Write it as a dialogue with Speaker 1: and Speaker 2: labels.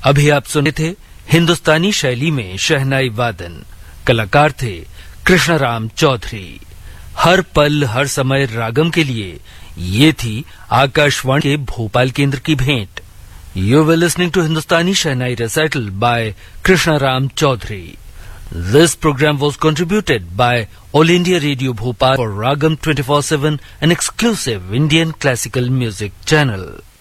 Speaker 1: अभी आप सुने थे हिंदुस्तानी शैली में शहनाई वादन। कलाकार थे कृष्णराम चौधरी। हर पल हर समय रागम के लिए ये थी आकाशवाणी के भोपाल केंद्र की भेंट। You were listening to Hindustani shehnai रेसाइटल bye Krishnaram Chaudhary. This program was contributed by All India Radio Bhopal for Ragam 24/7, an exclusive Indian classical music channel.